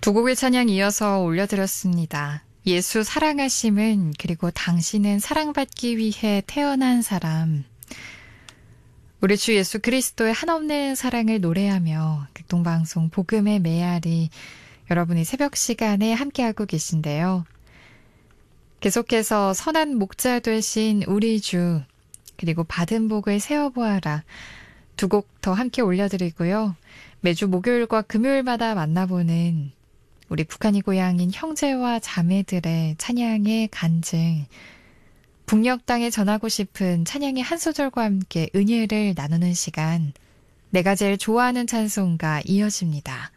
두 곡의 찬양 이어서 올려드렸습니다. 예수 사랑하심은 그리고 당신은 사랑받기 위해 태어난 사람. 우리 주 예수 그리스도의 한없는 사랑을 노래하며 극동방송 복음의 메아리 여러분이 새벽 시간에 함께하고 계신데요. 계속해서 선한 목자 되신 우리 주 그리고 받은 복을 세어보아라 두 곡 더 함께 올려드리고요. 매주 목요일과 금요일마다 만나보는 우리 북한이 고향인 형제와 자매들의 찬양의 간증, 북녘 땅에 전하고 싶은 찬양의 한 소절과 함께 은혜를 나누는 시간, 내가 제일 좋아하는 찬송가 이어집니다.